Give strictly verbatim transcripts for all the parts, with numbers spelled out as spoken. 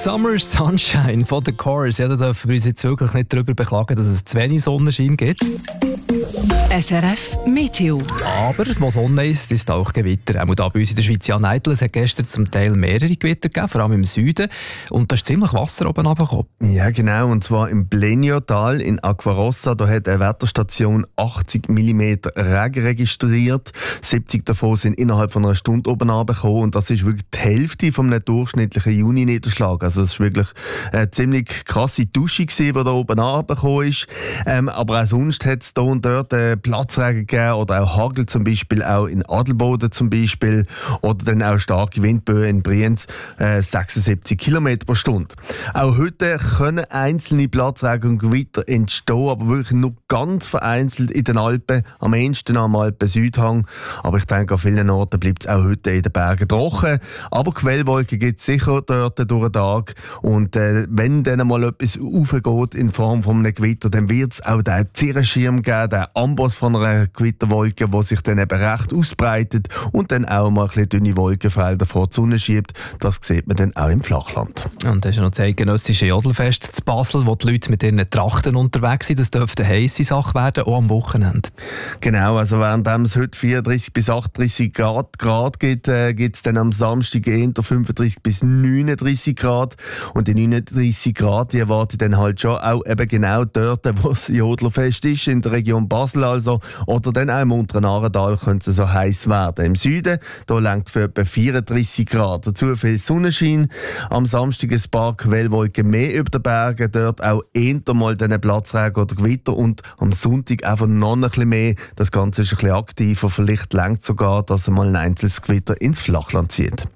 Summer Sunshine von The Chorus. Ja, da dürfen wir uns jetzt wirklich nicht darüber beklagen, dass es zu wenig Sonnenschein gibt. S R F Meteo. Aber wo Sonne ist, ist auch Gewitter. Auch da bei uns in der Schweiz. Ja, Neidl, es hat gestern zum Teil mehrere Gewitter gegeben, vor allem im Süden. Und da ist ziemlich Wasser oben runtergekommen. Ja, genau. Und zwar im Bleniotal in Aquarossa. Da hat eine Wetterstation achtzig Millimeter Regen registriert. siebzig davon sind innerhalb von einer Stunde oben runtergekommen. Und das ist wirklich die Hälfte von einem durchschnittlichen Juni-Niederschlag. Also es war wirklich eine ziemlich krasse Dusche, die da oben runtergekommen ist. Ähm, aber auch sonst hat es da und dort äh, Platzregen gegeben oder auch Hagel, zum Beispiel auch in Adelboden zum Beispiel, oder dann auch starke Windböen in Brienz, äh, sechsundsiebzig Kilometer pro Stunde. Auch heute können einzelne Platzregen und Gewitter entstehen, aber wirklich nur ganz vereinzelt in den Alpen, am ehesten am Alpen-Südhang. Aber ich denke, an vielen Orten bleibt es auch heute in den Bergen trocken. Aber Quellwolken gibt es sicher dort durch den Tag. Und äh, wenn dann mal etwas aufgeht in Form von einem Gewitter, dann wird es auch den Zirrenschirm geben, den Amboss von einer Gewitterwolke, die sich dann eben recht ausbreitet und dann auch mal ein bisschen dünne Wolkenfelder vor die Sonne schiebt. Das sieht man dann auch im Flachland. Und das ist noch das eidgenössische Jodelfest zu Basel, wo die Leute mit ihren Trachten unterwegs sind. Das dürfte eine heisse Sache werden, auch am Wochenende. Genau, also während es heute vierunddreißig bis achtunddreißig Grad, Grad gibt, äh, gibt es dann am Samstag eher fünfunddreißig bis neununddreißig Grad. Und die neununddreißig Grad, die erwarten dann halt schon auch eben genau dort, wo das Jodlerfest ist, in der Region Basel also, oder dann auch im unteren Aargau könnte es so heiß werden. Im Süden, da langt für etwa vierunddreißig Grad. Dazu viel Sonnenschein. Am Samstag ein paar Quellwolken mehr über den Bergen, dort auch eher mal diesen Platzregen oder Gewitter und am Sonntag einfach noch ein bisschen mehr. Das Ganze ist ein bisschen aktiver, vielleicht langt sogar, dass mal ein einzelnes Gewitter ins Flachland zieht.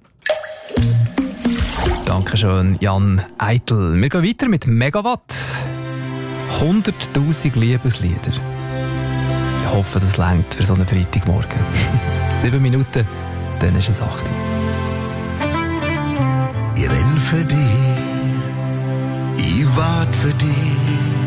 Dankeschön, Jan Eitel. Wir gehen weiter mit Megawatt. hunderttausend Liebeslieder. Ich hoffe, das reicht für so einen Freitagmorgen. Sieben Minuten, dann ist es acht. Ich renn für dich, ich wart für dich.